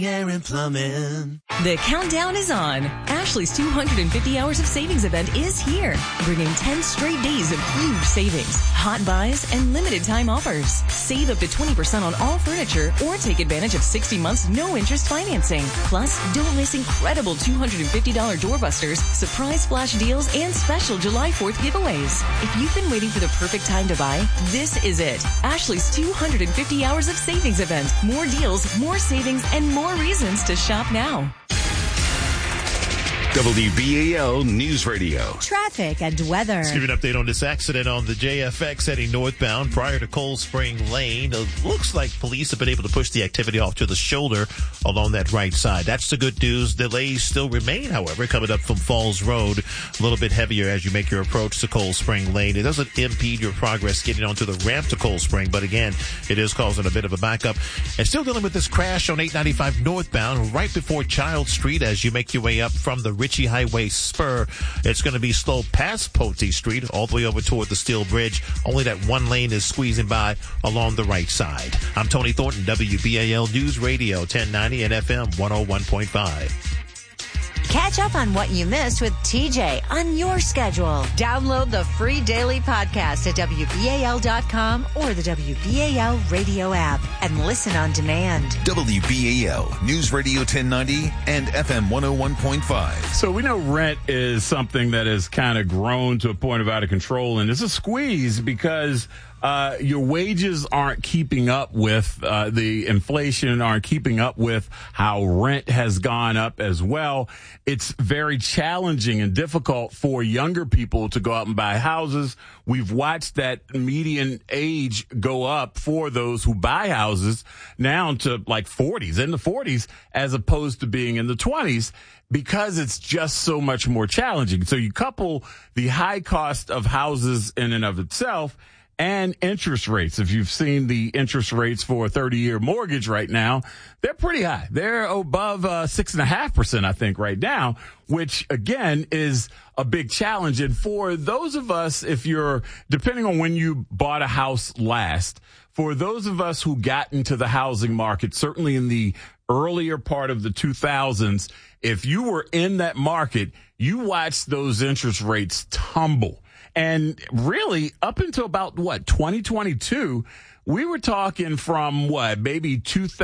Air and Plumbing. The countdown is on. Ashley's 250 Hours of Savings event is here, bringing 10 straight days of huge savings, hot buys, and limited time offers. Save up to 20% on all furniture or take advantage of 60 months no-interest financing. Plus, don't miss incredible $250 doorbusters, surprise flash deals, and special July 4th giveaways. If you've been waiting for the perfect time to buy, this is it. Ashley's 250 Hours of Savings event. More deals, more savings, and more reasons to shop now. WBAL News Radio. Traffic and weather. Let's give you an update on this accident on the JFX heading northbound prior to Cold Spring Lane. It looks like police have been able to push the activity off to the shoulder along that right side. That's the good news. Delays still remain, however, coming up from Falls Road. A little bit heavier as you make your approach to Cold Spring Lane. It doesn't impede your progress getting onto the ramp to Cold Spring, but again, it is causing a bit of a backup. And still dealing with this crash on 895 northbound right before Child Street as you make your way up from the Ritchie Highway spur. It's going to be slow past Pote Street all the way over toward the Steel Bridge. Only that one lane is squeezing by along the right side. I'm Tony Thornton, WBAL News Radio 1090 and FM 101.5. Catch up on what you missed with TJ on your schedule. Download the free daily podcast at WBAL.com or the WBAL radio app and listen on demand. WBAL News Radio 1090 and FM 101.5. So we know rent is something that has kind of grown to a point of out of control, and it's a squeeze because your wages aren't keeping up with the inflation, aren't keeping up with how rent has gone up as well. It's very challenging and difficult for younger people to go out and buy houses. We've watched that median age go up for those who buy houses now to like 40s, in the 40s, as opposed to being in the 20s. Because it's just so much more challenging. So you couple the high cost of houses in and of itself and interest rates. If you've seen the interest rates for a 30-year mortgage right now, they're pretty high. They're above 6.5%, I think, right now, which, again, is a big challenge. And for those of us, if you're, depending on when you bought a house last, for those of us who got into the housing market, certainly in the earlier part of the 2000s, if you were in that market, you watched those interest rates tumble. And really, up until about, 2022, we were talking from, maybe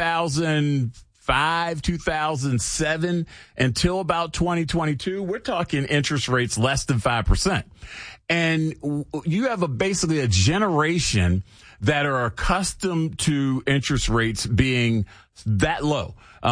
2005, 2007 until about 2022, we're talking interest rates less than 5%. And you have basically a generation that are accustomed to interest rates being that low,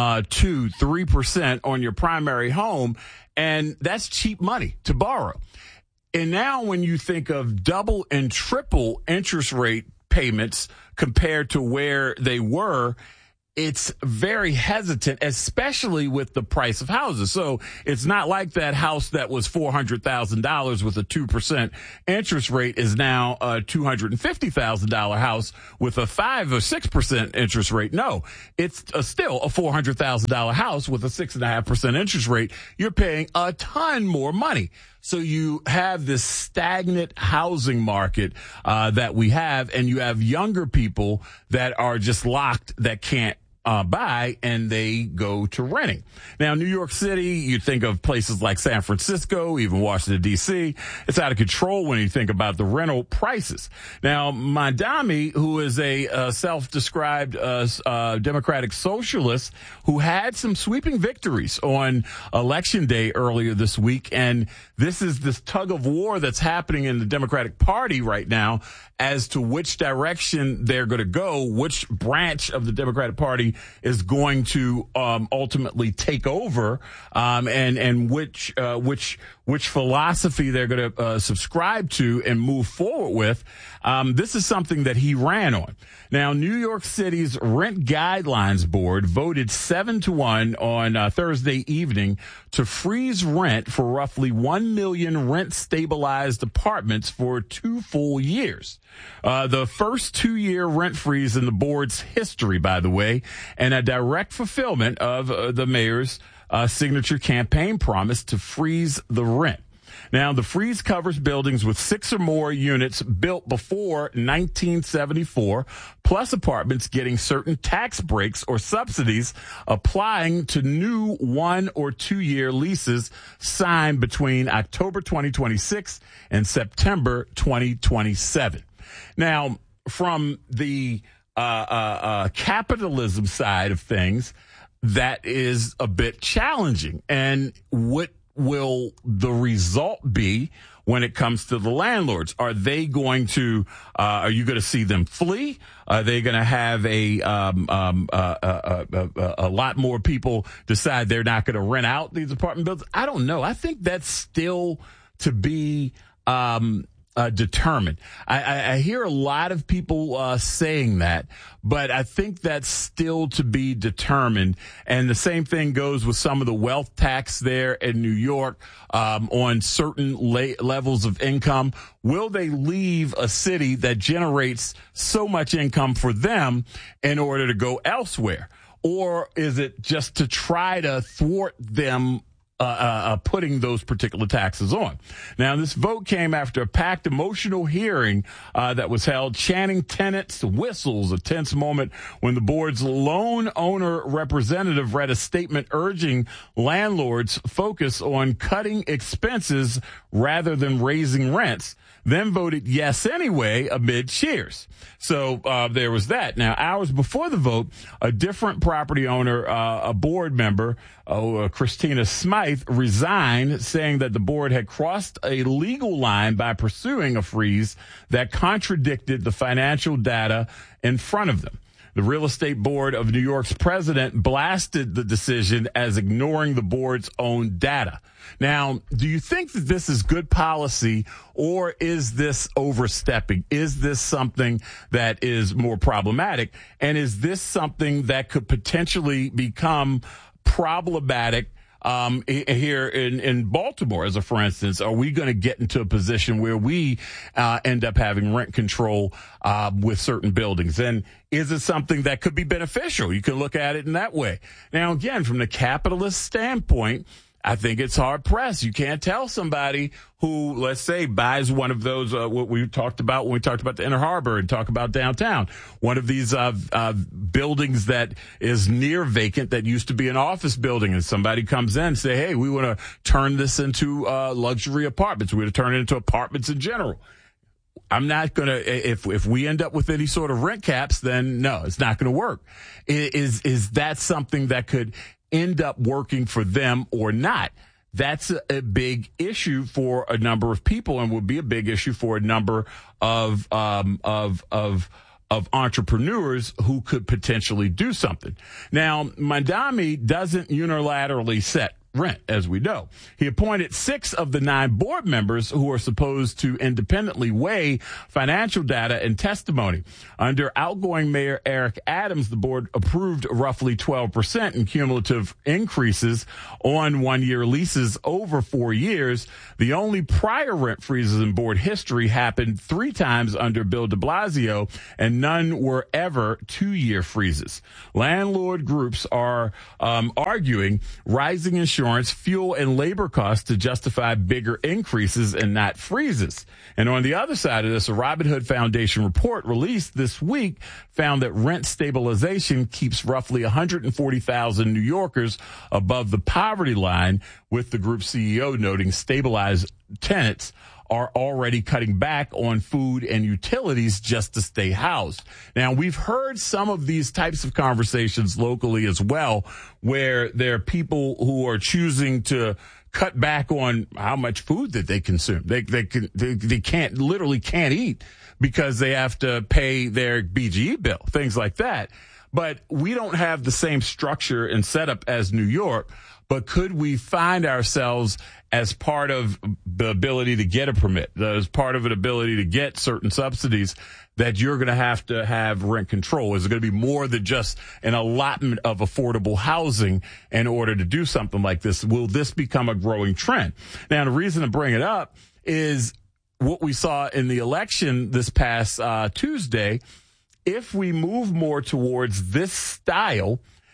2-3% on your primary home. And that's cheap money to borrow. And now when you think of double and triple interest rate payments compared to where they were, it's very hesitant, especially with the price of houses. So it's not like that house that was $400,000 with a 2% interest rate is now a $250,000 house with a 5 or 6% interest rate. No, it's still a $400,000 house with a 6.5% interest rate. You're paying a ton more money. So you have this stagnant housing market that we have, and you have younger people that are just locked that can't buy, and they go to renting. Now, New York City, you think of places like San Francisco, even Washington, D.C. It's out of control when you think about the rental prices. Now, Mandami, who is a self-described Democratic socialist who had some sweeping victories on Election Day earlier this week, and this is this tug of war that's happening in the Democratic Party right now as to which direction they're going to go, which branch of the Democratic Party is going to ultimately take over, and which philosophy they're going to subscribe to and move forward with. This is something that he ran on. Now, New York City's Rent Guidelines Board voted 7-1 on Thursday evening to freeze rent for roughly 1 million rent-stabilized apartments for 2 full years. The first 2-year rent freeze in the board's history, by the way, and a direct fulfillment of the mayor's signature campaign promise to freeze the rent. Now, the freeze covers buildings with 6 or more units built before 1974, plus apartments getting certain tax breaks or subsidies applying to new 1 or 2 year leases signed between October 2026 and September 2027. Now, from the capitalism side of things, that is a bit challenging. And what will the result be when it comes to the landlords? Are they going to, are you going to see them flee? Are they going to have a lot more people decide they're not going to rent out these apartment buildings? I don't know. I think that's still to be, determined. I hear a lot of people saying that, but I think that's still to be determined. And the same thing goes with some of the wealth tax there in New York on certain levels of income. Will they leave a city that generates so much income for them in order to go elsewhere? Or is it just to try to thwart them putting those particular taxes on? Now, this vote came after a packed, emotional hearing that was held, chanting tenants' whistles, a tense moment when the board's lone owner representative read a statement urging landlords focus on cutting expenses rather than raising rents, then voted yes anyway amid cheers. So there was that. Now, hours before the vote, a different property owner, a board member, Christina Smythe, resigned, saying that the board had crossed a legal line by pursuing a freeze that contradicted the financial data in front of them. The Real Estate Board of New York's president blasted the decision as ignoring the board's own data. Now, do you think that this is good policy, or is this overstepping? Is this something that is more problematic? And is this something that could potentially become problematic here in Baltimore, as a for instance? Are we going to get into a position where we end up having rent control with certain buildings? And is it something that could be beneficial? You can look at it in that way. Now, again, from the capitalist standpoint, I think it's hard pressed. You can't tell somebody who, let's say, buys one of those, what we talked about when we talked about the Inner Harbor and talk about downtown, one of these buildings that is near vacant that used to be an office building, and somebody comes in and say, hey, we want to turn this into luxury apartments. We want to turn it into apartments in general. I'm not going to, if we end up with any sort of rent caps, then no, it's not going to work. Is that something that could end up working for them or not? That's a big issue for a number of people, and would be a big issue for a number of entrepreneurs who could potentially do something. Now, Mamdani doesn't unilaterally set rent, as we know. He appointed 6 of the 9 board members who are supposed to independently weigh financial data and testimony. Under outgoing Mayor Eric Adams, the board approved roughly 12% in cumulative increases on 1-year leases over 4 years. The only prior rent freezes in board history happened 3 times under Bill de Blasio, and none were ever 2-year freezes. Landlord groups are arguing rising insurance, fuel, and labor costs to justify bigger increases and not freezes. And on the other side of this, a Robin Hood Foundation report released this week found that rent stabilization keeps roughly 140,000 New Yorkers above the poverty line, with the group CEO noting stabilized tenants are already cutting back on food and utilities just to stay housed. Now, we've heard some of these types of conversations locally as well, where there are people who are choosing to cut back on how much food that they consume. They literally can't eat because they have to pay their BGE bill, things like that. But we don't have the same structure and setup as New York. But could we find ourselves as part of the ability to get a permit, as part of an ability to get certain subsidies, that you're going to have rent control? Is it going to be more than just an allotment of affordable housing in order to do something like this? Will this become a growing trend? Now, the reason to bring it up is what we saw in the election this past Tuesday. If we move more towards this style,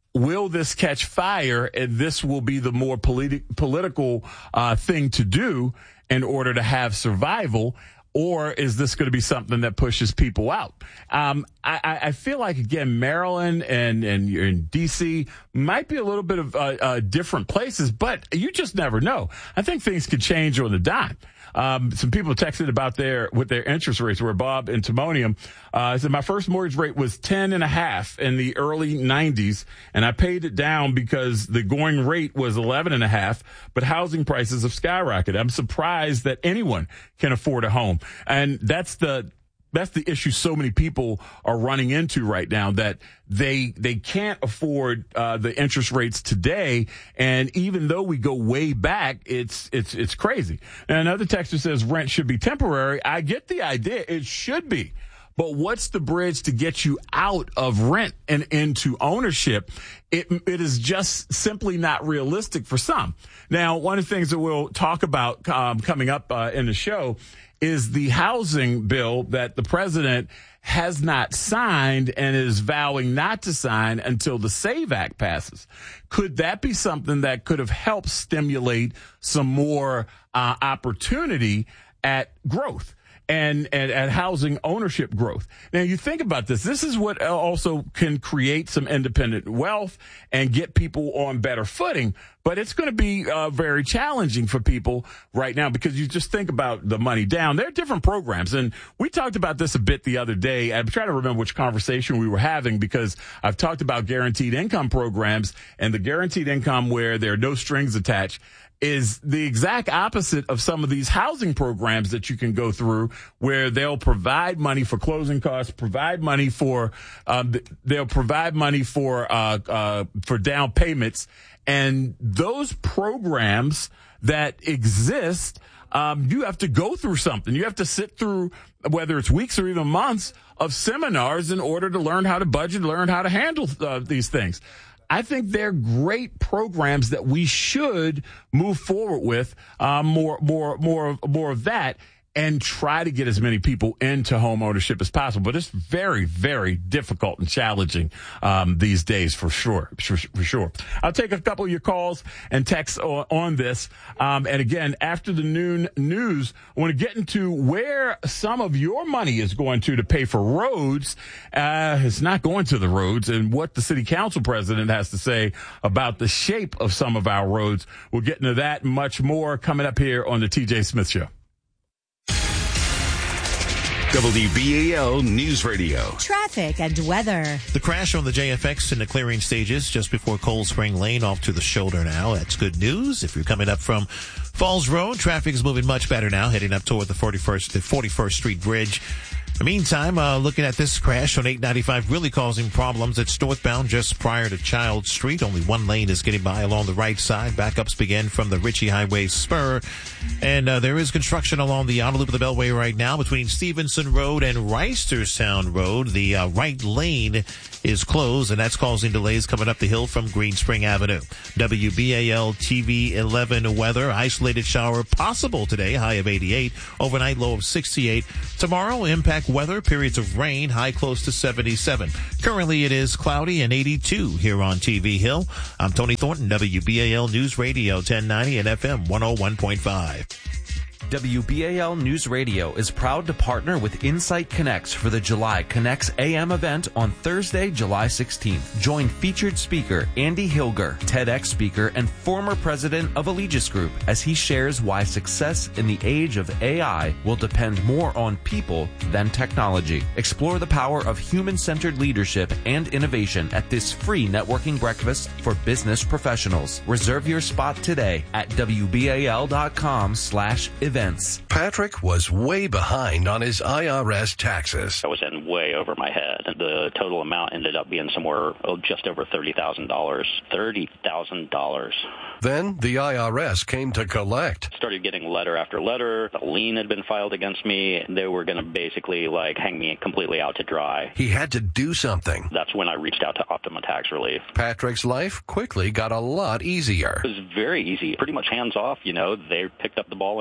will this catch fire, and this will be the more political thing to do in order to have survival? Or is this going to be something that pushes people out? I feel like, again, Maryland and D.C. might be a little bit of different places, but you just never know. I think things could change on the dime. Some people texted about what their interest rates were. Bob in Timonium said, my first mortgage rate was 10.5 in the early 90s, and I paid it down because the going rate was 11.5, but housing prices have skyrocketed. I'm surprised that anyone can afford a home. And that's the issue so many people are running into right now, that they can't afford the interest rates today. And even though we go way back, it's crazy. And another texter says rent should be temporary. I get the idea. It should be. But what's the bridge to get you out of rent and into ownership? It is just simply not realistic for some. Now, one of the things that we'll talk about coming up in the show is the housing bill that the president has not signed and is vowing not to sign until the SAVE Act passes. Could that be something that could have helped stimulate some more opportunity at growth and at housing ownership growth? Now, you think about this. This is what also can create some independent wealth and get people on better footing. But it's going to be very challenging for people right now, because you just think about the money down. There are different programs, and we talked about this a bit the other day. I'm trying to remember which conversation we were having, because I've talked about guaranteed income programs, and the guaranteed income where there are no strings attached is the exact opposite of some of these housing programs that you can go through, where they'll provide money for closing costs, provide money for down payments. And those programs that exist, you have to go through something. You have to sit through, whether it's weeks or even months of seminars, in order to learn how to budget, learn how to handle these things. I think they're great programs that we should move forward with, more of that, and try to get as many people into home ownership as possible. But it's very, very difficult and challenging these days, for sure. I'll take a couple of your calls and texts on this. And again, after the noon news, I want to get into where some of your money is going to pay for roads. It's not going to the roads, and what the city council president has to say about the shape of some of our roads. We'll get into that and much more coming up here on the TJ Smith Show. WBAL News Radio. Traffic and weather. The crash on the JFX in the clearing stages just before Cold Spring Lane off to the shoulder now. That's good news. If you're coming up from Falls Road, traffic is moving much better now, heading up toward the 41st Street Bridge. In the meantime, looking at this crash on 895, really causing problems. It's northbound just prior to Child Street. Only one lane is getting by along the right side. Backups begin from the Ritchie Highway spur. And there is construction along the outer loop of the Beltway right now between Stevenson Road and Reisterstown Road. The right lane is closed, and that's causing delays coming up the hill from Green Spring Avenue. WBAL TV 11 weather. Isolated shower possible today, high of 88. Overnight low of 68. Tomorrow, impact weather, periods of rain, high close to 77. Currently, it is cloudy and 82 here on TV Hill. I'm Tony Thornton, WBAL News Radio 1090 and FM 101.5. WBAL News Radio is proud to partner with Insight Connects for the July Connects AM event on Thursday, July 16th. Join featured speaker Andy Hilger, TEDx speaker, and former president of Allegis Group as he shares why success in the age of AI will depend more on people than technology. Explore the power of human-centered leadership and innovation at this free networking breakfast for business professionals. Reserve your spot today at WBAL.com/events. Patrick was way behind on his IRS taxes. I was in way over my head. The total amount ended up being somewhere just over $30,000. $30,000. Then the IRS came to collect. Started getting letter after letter. A lien had been filed against me. They were going to basically hang me completely out to dry. He had to do something. That's when I reached out to Optima Tax Relief. Patrick's life quickly got a lot easier. It was very easy, pretty much hands off. They picked up the ball and ran with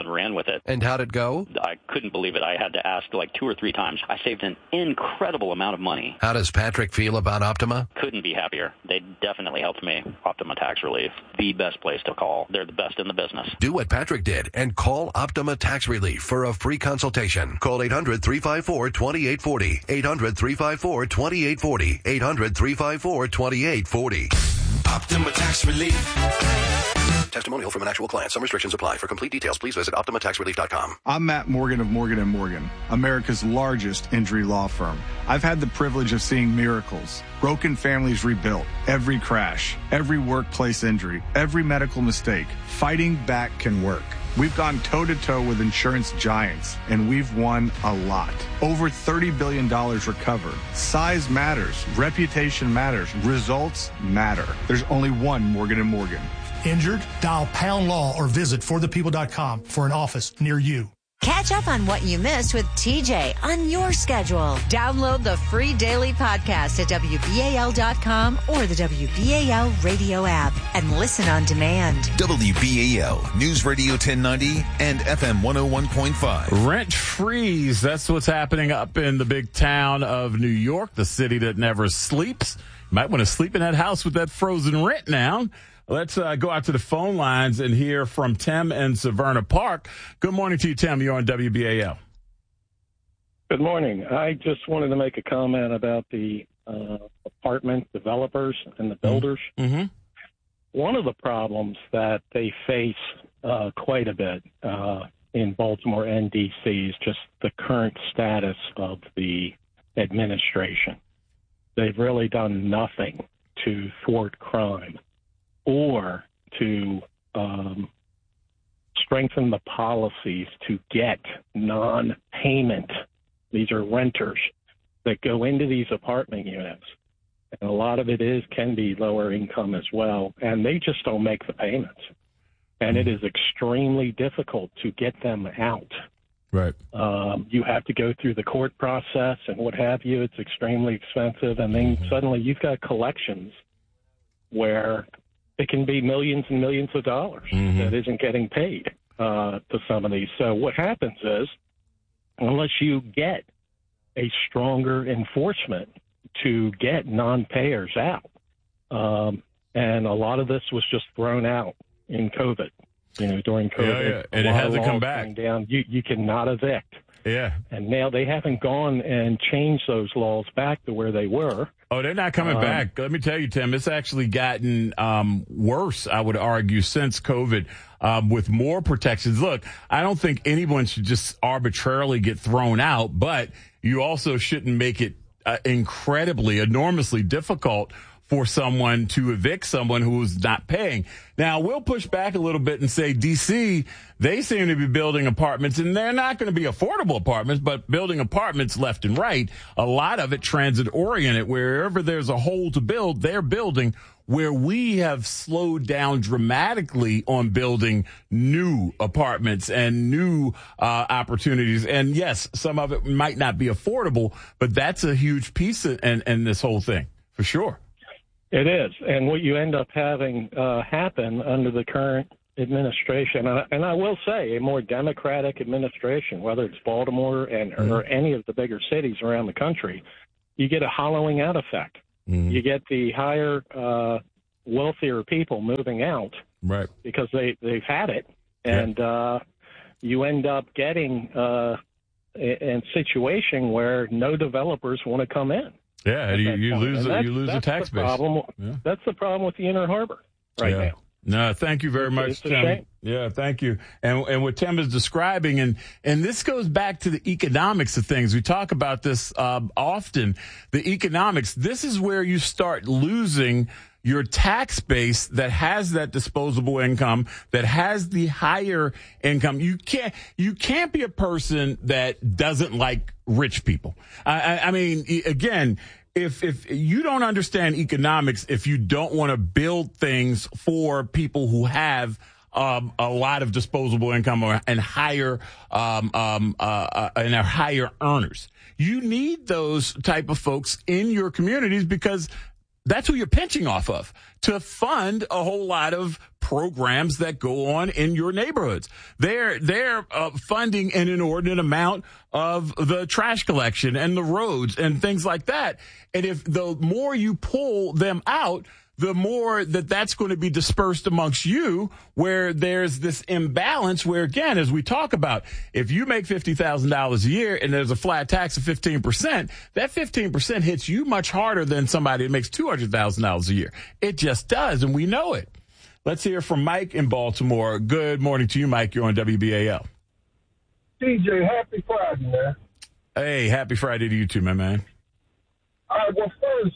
with it. And how'd it go? I couldn't believe it. I had to ask like 2 or 3 times. I saved an incredible amount of money. How does Patrick feel about Optima? Couldn't be happier. They definitely helped me. Optima Tax Relief, the best place to call. They're the best in the business. Do what Patrick did and call Optima Tax Relief for a free consultation. Call 800-354-2840. 800-354-2840. 800-354-2840. Optima Tax Relief. Testimonial from an actual client. Some restrictions apply. For complete details, please visit OptimaTaxRelief.com. I'm Matt Morgan of Morgan & Morgan, America's largest injury law firm. I've had the privilege of seeing miracles. Broken families rebuilt. Every crash, every workplace injury, every medical mistake. Fighting back can work. We've gone toe-to-toe with insurance giants, and we've won a lot. Over $30 billion recovered. Size matters. Reputation matters. Results matter. There's only one Morgan & Morgan. Injured? Dial Pound Law or visit forthepeople.com for an office near you. Catch up on what you missed with TJ on your schedule. Download the free daily podcast at WBAL.com or the WBAL radio app and listen on demand. WBAL News Radio 1090 and FM 101.5. Rent freeze. That's what's happening up in the big town of New York, the city that never sleeps. You might want to sleep in that house with that frozen rent now. Let's go out to the phone lines and hear from Tim in Severna Park. Good morning to you, Tim. You're on WBAL. Good morning. I just wanted to make a comment about the apartment developers and the builders. Mm-hmm. One of the problems that they face quite a bit in Baltimore and D.C. is just the current status of the administration. They've really done nothing to thwart crime or to strengthen the policies to get non-payment. These are renters that go into these apartment units. And a lot of it can be lower income as well, and they just don't make the payments. And it is extremely difficult to get them out. Right. You have to go through the court process and what have you. It's extremely expensive. And then suddenly you've got collections where it can be millions and millions of dollars that isn't getting paid to some of these. So what happens is, unless you get a stronger enforcement to get non-payers out, and a lot of this was just thrown out in COVID, during COVID. Yeah. And it hasn't come back. Down. You cannot evict. Yeah. And now they haven't gone and changed those laws back to where they were. Oh, they're not coming back. Let me tell you, Tim, it's actually gotten worse, I would argue, since COVID, with more protections. Look, I don't think anyone should just arbitrarily get thrown out, but you also shouldn't make it enormously difficult for someone to evict someone who's not paying. Now, we'll push back a little bit and say D.C., they seem to be building apartments, and they're not going to be affordable apartments, but building apartments left and right, a lot of it transit-oriented. Wherever there's a hole to build, they're building. Where we have slowed down dramatically on building new apartments and new opportunities. And, yes, some of it might not be affordable, but that's a huge piece in this whole thing, for sure. It is. And what you end up having happen under the current administration, and I will say a more Democratic administration, whether it's Baltimore or any of the bigger cities around the country, you get a hollowing out effect. You get the higher, wealthier people moving out, right? Because they've had it, and you end up getting a situation where no developers want to come in. Yeah, you lose a tax base. That's the problem with the Inner Harbor now. No, thank you very much, Tim. Yeah, thank you. And what Tim is describing, and this goes back to the economics of things. We talk about this often. The economics. This is where you start losing your tax base that has that disposable income, that has the higher income. You can't be a person that doesn't like rich people. I mean, again, if you don't understand economics, if you don't want to build things for people who have a lot of disposable income and higher and are higher earners, you need those type of folks in your communities because that's who you're pinching off of to fund a whole lot of programs that go on in your neighborhoods. They're funding an inordinate amount of the trash collection and the roads and things like that. And if the more you pull them out, the more that's going to be dispersed amongst you, where there's this imbalance where, again, as we talk about, if you make $50,000 a year and there's a flat tax of 15%, that 15% hits you much harder than somebody that makes $200,000 a year. It just does, and we know it. Let's hear from Mike in Baltimore. Good morning to you, Mike. You're on WBAL. TJ, happy Friday, man. Hey, happy Friday to you too, my man. All right, well, first,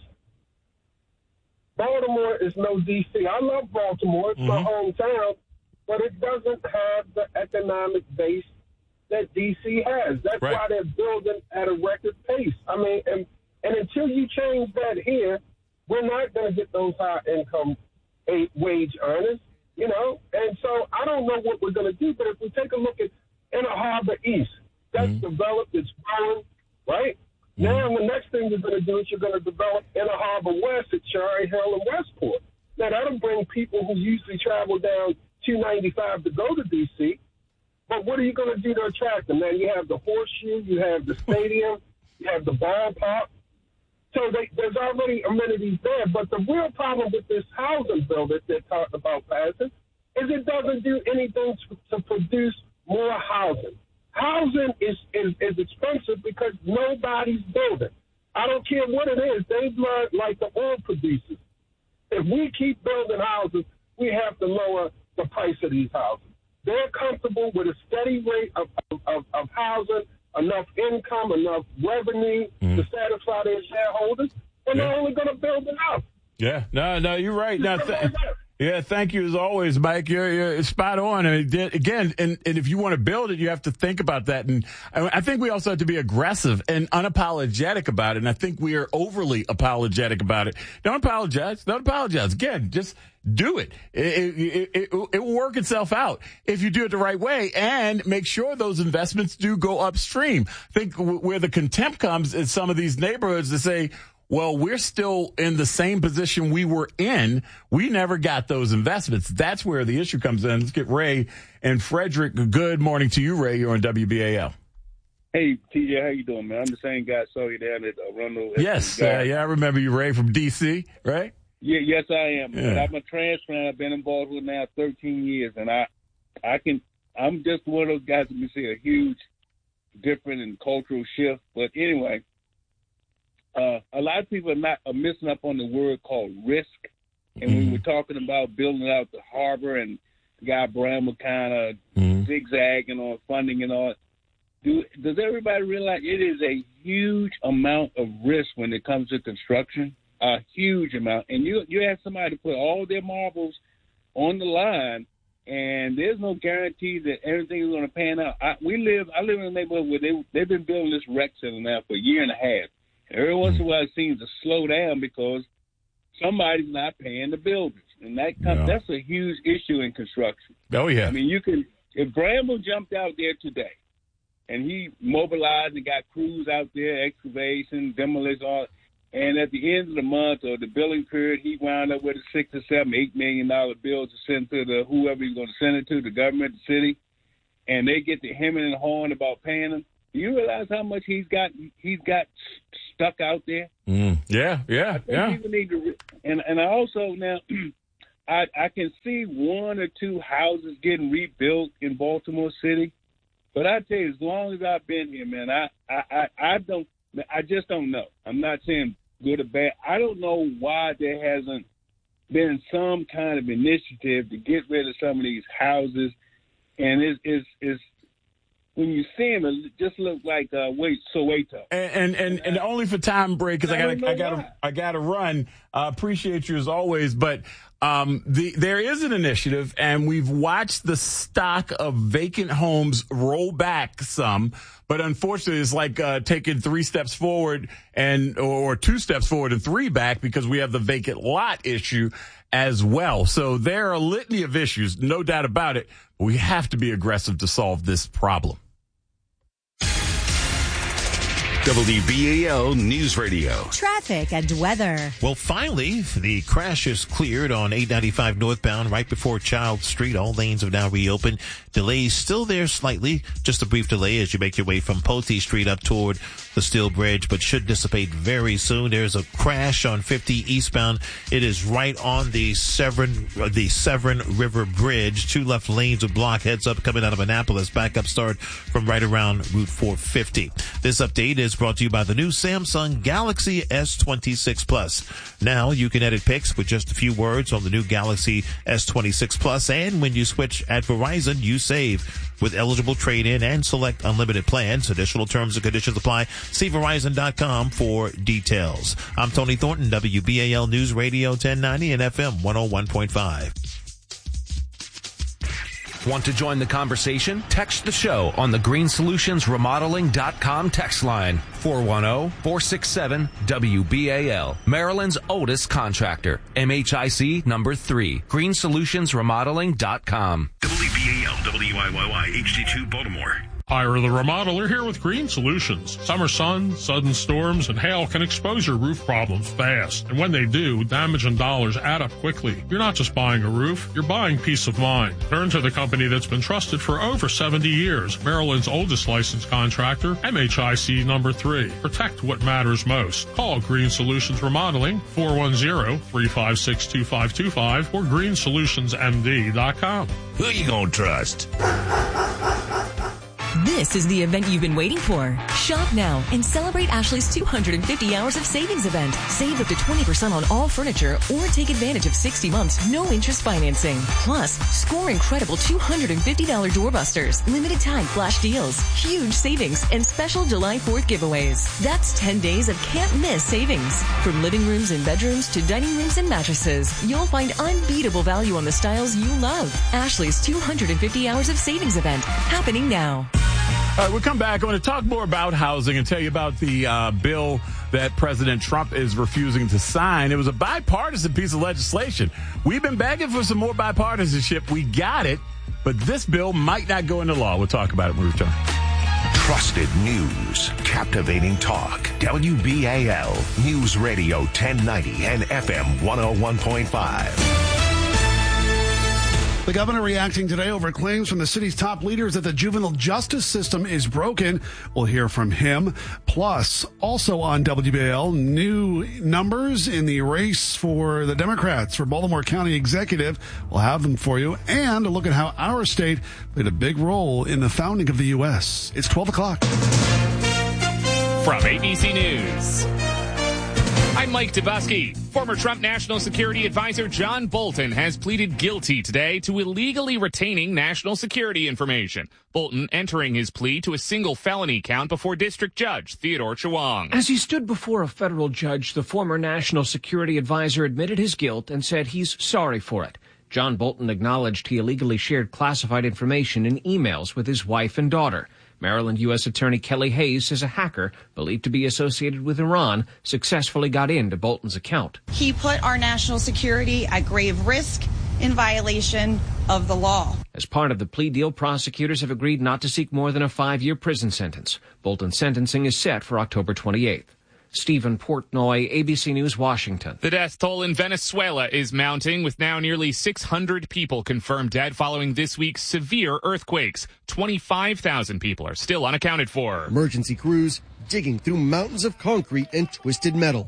Baltimore is no D.C. I love Baltimore. It's my hometown, but it doesn't have the economic base that D.C. has. That's why they're building at a record pace. I mean, and until you change that here, we're not going to get those high-income wage earners, you know. And so I don't know what we're going to do, but if we take a look at Inner Harbor East, that's developed, it's growing, right? Now, the next thing you're going to do is you're going to develop Inner Harbor West at Cherry Hill and Westport. Now, that'll bring people who usually travel down 295 to go to D.C., but what are you going to do to attract them? Now, you have the Horseshoe, you have the stadium, you have the ballpark. So there's already amenities there, but the real problem with this housing bill that they're talking about passing is it doesn't do anything to produce more housing. Housing is expensive because nobody's building. I don't care what it is. They've learned like the oil producers. If we keep building houses, we have to lower the price of these houses. They're comfortable with a steady rate of housing, enough income, enough revenue to satisfy their shareholders, and they're only going to build it out. Yeah, no, you're right. Yeah, thank you as always, Mike. You're spot on. And again, and if you want to build it, you have to think about that. And I think we also have to be aggressive and unapologetic about it. And I think we are overly apologetic about it. Don't apologize. Again, just do it. It will work itself out if you do it the right way and make sure those investments do go upstream. I think where the contempt comes is some of these neighborhoods that say, well, we're still in the same position we were in. We never got those investments. That's where the issue comes in. Let's get Ray and Frederick. Good morning to you, Ray. You're on WBAL. Hey, TJ, how you doing, man? I'm the same guy I saw you down at Arundel. Yes, I remember you, Ray, from D.C., right? Yeah, yes, I am. Yeah. I'm a transplant. I've been involved with now 13 years, and I'm just one of those guys that can see a huge difference in cultural shift. But anyway, a lot of people are missing up on the word called risk. And when we're talking about building out the harbor, and Guy Bramwell kind of zigzagging on funding and all, does everybody realize it is a huge amount of risk when it comes to construction? A huge amount. And you have somebody to put all their marbles on the line, and there's no guarantee that everything is going to pan out. I live in a neighborhood where they've been building this rec center now for a year and a half. Every once in a while, it seems to slow down because somebody's not paying the builders, and that's a huge issue in construction. Oh yeah. I mean, if Bramwell jumped out there today, and he mobilized and got crews out there, excavation, demolition, all, and at the end of the month or the billing period, he wound up with a $6 or $7, $8 million bill to send to whoever he's going to send it to, the government, the city, and they get the hemming and hawing about paying him. Do you realize how much he's got stuck out there? Yeah. People need to, and I also now, I can see one or two houses getting rebuilt in Baltimore City, but I tell you, as long as I've been here, man, I just don't know. I'm not saying good or bad. I don't know why there hasn't been some kind of initiative to get rid of some of these houses, and it's when you see them, it just looks like Soweto. And only for time break, because I gotta run. Appreciate you as always, but there is an initiative, and we've watched the stock of vacant homes roll back some. But unfortunately, it's like taking 3 steps forward or 2 steps forward and 3 back, because we have the vacant lot issue as well. So there are a litany of issues, no doubt about it. We have to be aggressive to solve this problem. WBAL News Radio. Traffic and weather. Well, finally, the crash is cleared on 895 northbound right before Child Street. All lanes have now reopened. Delays still there slightly. Just a brief delay as you make your way from Pote Street up toward the Steel Bridge, but should dissipate very soon. There's a crash on 50 eastbound. It is right on the Severn River Bridge. 2 left lanes of block. Heads up coming out of Annapolis. Backup start from right around Route 450. This update is brought to you by the new Samsung Galaxy S26 Plus. Now you can edit pics with just a few words on the new Galaxy S26 Plus, and when you switch at Verizon, you save with eligible trade-in and select unlimited plans. Additional terms and conditions apply. See Verizon.com for details. I'm Tony Thornton, WBAL News Radio 1090 and FM 101.5. Want to join the conversation? Text the show on the greensolutionsremodeling.com text line 410-467-WBAL. Maryland's oldest contractor. MHIC number 3. greensolutionsremodeling.com. WBAL WIYY HD2 Baltimore. Ira the Remodeler here with Green Solutions. Summer sun, sudden storms, and hail can expose your roof problems fast. And when they do, damage and dollars add up quickly. You're not just buying a roof, you're buying peace of mind. Turn to the company that's been trusted for over 70 years. Maryland's oldest licensed contractor, MHIC number 3. Protect what matters most. Call Green Solutions Remodeling, 410-356-2525 or greensolutionsmd.com. Who you gonna trust? This is the event you've been waiting for. Shop now and celebrate Ashley's 250 hours of savings event. Save up to 20% on all furniture or take advantage of 60 months, no interest financing. Plus, score incredible $250 doorbusters, limited time flash deals, huge savings, and special July 4th giveaways. That's 10 days of can't miss savings. From living rooms and bedrooms to dining rooms and mattresses, you'll find unbeatable value on the styles you love. Ashley's 250 hours of savings event happening now. All right, we'll come back. I want to talk more about housing and tell you about the bill that President Trump is refusing to sign. It was a bipartisan piece of legislation. We've been begging for some more bipartisanship. We got it, but this bill might not go into law. We'll talk about it when we return. Trusted news, captivating talk. WBAL News Radio 1090 and FM 101.5. The governor reacting today over claims from the city's top leaders that the juvenile justice system is broken. We'll hear from him. Plus, also on WBAL, new numbers in the race for the Democrats for Baltimore County Executive. We'll have them for you. And a look at how our state played a big role in the founding of the U.S. It's 12 o'clock. From ABC News, I'm Mike Dubusky. Former Trump National Security Advisor John Bolton has pleaded guilty today to illegally retaining national security information. Bolton entering his plea to a single felony count before District Judge Theodore Chewang. As he stood before a federal judge, the former National Security Advisor admitted his guilt and said he's sorry for it. John Bolton acknowledged he illegally shared classified information in emails with his wife and daughter. Maryland U.S. Attorney Kelly Hayes says a hacker believed to be associated with Iran successfully got into Bolton's account. He put our national security at grave risk in violation of the law. As part of the plea deal, prosecutors have agreed not to seek more than a 5-year prison sentence. Bolton's sentencing is set for October 28th. Stephen Portnoy, ABC News, Washington. The death toll in Venezuela is mounting, with now nearly 600 people confirmed dead following this week's severe earthquakes. 25,000 people are still unaccounted for. Emergency crews digging through mountains of concrete and twisted metal.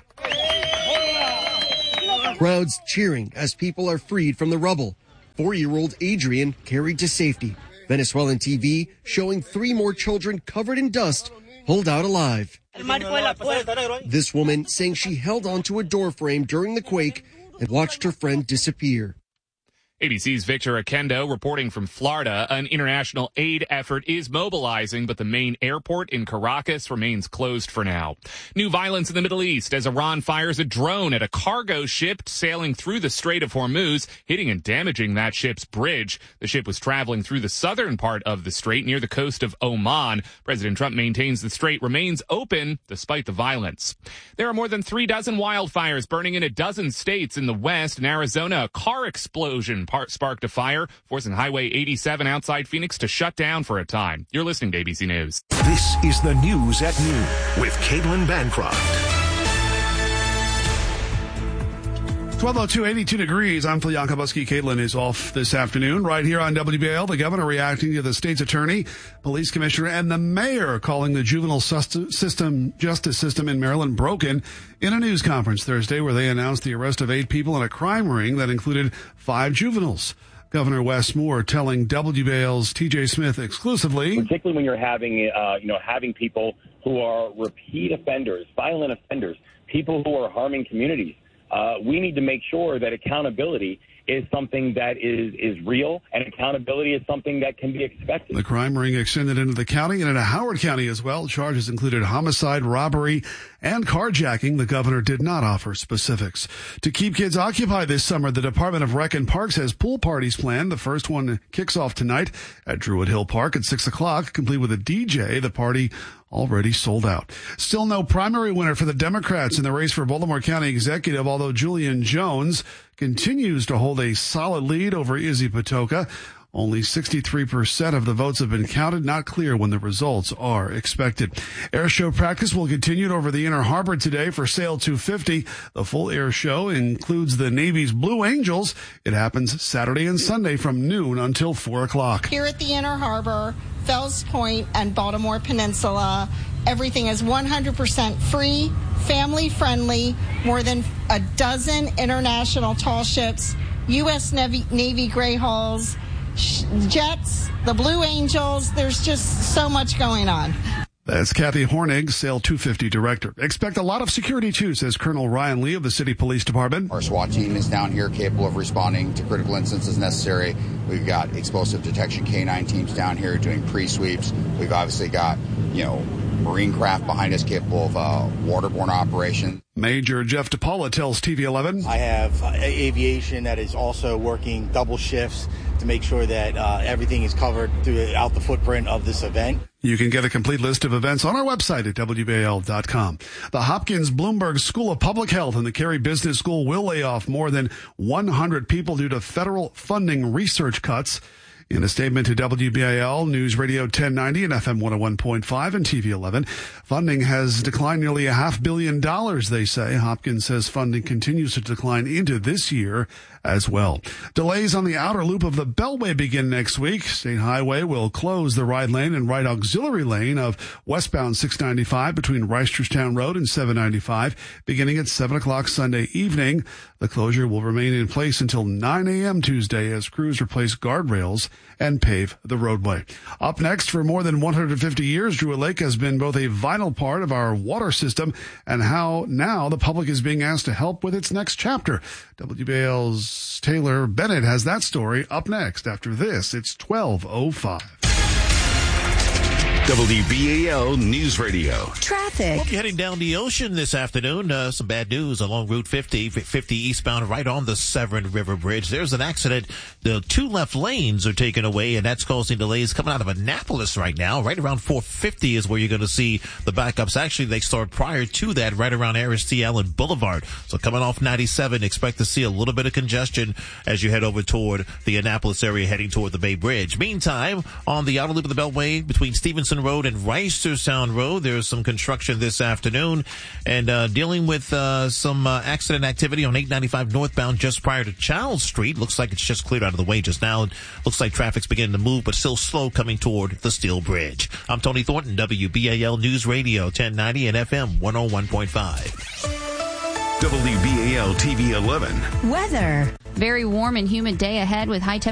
Crowds cheering as people are freed from the rubble. 4-year-old Adrian carried to safety. Venezuelan TV showing 3 more children covered in dust pulled out alive. This woman saying she held onto a door frame during the quake and watched her friend disappear. ABC's Victor Akendo reporting from Florida. An international aid effort is mobilizing, but the main airport in Caracas remains closed for now. New violence in the Middle East as Iran fires a drone at a cargo ship sailing through the Strait of Hormuz, hitting and damaging that ship's bridge. The ship was traveling through the southern part of the strait near the coast of Oman. President Trump maintains the strait remains open despite the violence. There are more than 36 wildfires burning in a dozen states in the West. In Arizona, a car explosion sparked a fire, forcing Highway 87 outside Phoenix to shut down for a time. You're listening to ABC News. This is the News at Noon with Caitlin Bancroft. 12:02, 82 degrees. I'm Phil Yankowski. Caitlin is off this afternoon right here on WBAL. The governor reacting to the state's attorney, police commissioner, and the mayor calling the justice system in Maryland broken in a news conference Thursday where they announced the arrest of 8 people in a crime ring that included 5 juveniles. Governor Wes Moore telling WBAL's TJ Smith exclusively, particularly when you're having, having people who are repeat offenders, violent offenders, people who are harming communities. We need to make sure that accountability is something that is real, and accountability is something that can be expected. The crime ring extended into the county and into Howard County as well. Charges included homicide, robbery, and carjacking. The governor did not offer specifics. To keep kids occupied this summer, the Department of Rec and Parks has pool parties planned. The first one kicks off tonight at Druid Hill Park at 6 o'clock, complete with a DJ. The party already sold out. Still no primary winner for the Democrats in the race for Baltimore County Executive, although Julian Jones continues to hold a solid lead over Izzy Patoka. Only 63% of the votes have been counted. Not clear when the results are expected. Air show practice will continue over the Inner Harbor today for Sail 250. The full air show includes the Navy's Blue Angels. It happens Saturday and Sunday from noon until 4 o'clock. Here at the Inner Harbor, Fells Point, and Baltimore Peninsula, everything is 100% free, family-friendly, more than a dozen international tall ships, U.S. Navy Gray Hulls, jets, the Blue Angels. There's just so much going on. That's Kathy Hornig, Sail 250 director. Expect a lot of security, too, says Colonel Ryan Lee of the City Police Department. Our SWAT team is down here capable of responding to critical incidents as necessary. We've got explosive detection K-9 teams down here doing pre-sweeps. We've obviously got, Marine craft behind us capable of waterborne operation. Major Jeff DePaula tells TV11. I have aviation that is also working double shifts to make sure that everything is covered throughout the footprint of this event. You can get a complete list of events on our website at WBAL.com. The Hopkins Bloomberg School of Public Health and the Cary Business School will lay off more than 100 people due to federal funding research cuts. In a statement to WBAL, News Radio 1090 and FM 101.5 and TV 11, funding has declined nearly $500 million, they say. Hopkins says funding continues to decline into this year as well. Delays on the outer loop of the Beltway begin next week. State Highway will close the right lane and right auxiliary lane of westbound 695 between Reisterstown Road and 795 beginning at 7 o'clock Sunday evening. The closure will remain in place until 9 a.m. Tuesday as crews replace guardrails and pave the roadway. Up next, for more than 150 years, Druid Lake has been both a vital part of our water system and how now the public is being asked to help with its next chapter. WBAL's Taylor Bennett has that story up next. After this, it's 12:05. WBAL News Radio. Traffic. We'll be heading down the ocean this afternoon. Some bad news along Route 50 eastbound right on the Severn River Bridge. There's an accident. The 2 left lanes are taken away, and that's causing delays coming out of Annapolis right now. Right around 450 is where you're going to see the backups. Actually, they start prior to that right around Aristide Allen Boulevard. So coming off 97, expect to see a little bit of congestion as you head over toward the Annapolis area heading toward the Bay Bridge. Meantime, on the outer loop of the Beltway between Stevenson Road and Reisterstown Road, there's some construction this afternoon, and dealing with some accident activity on 895 northbound just prior to Charles Street. Looks like it's just cleared out of the way just now. Looks like traffic's beginning to move, but still slow coming toward the Steel Bridge. I'm Tony Thornton, WBAL News Radio 1090 and FM 101.5. WBAL TV 11. Weather. Very warm and humid day ahead with high temperatures